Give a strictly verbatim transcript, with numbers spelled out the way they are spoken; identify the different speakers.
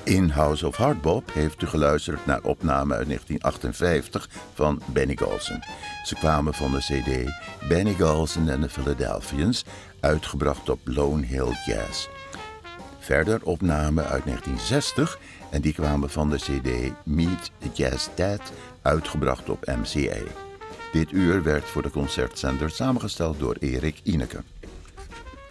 Speaker 1: In House of Hardbop heeft u geluisterd naar opname uit negentien achtenvijftig van Benny Golson. Ze kwamen van de cd Benny Golson and the Philadelphians, uitgebracht op Lone Hill Jazz. Verder opname uit negentien zestig en die kwamen van de cd Meet the Jazz Dad, uitgebracht op M C A. Dit uur werd voor de concertzender samengesteld door Erik Ineke.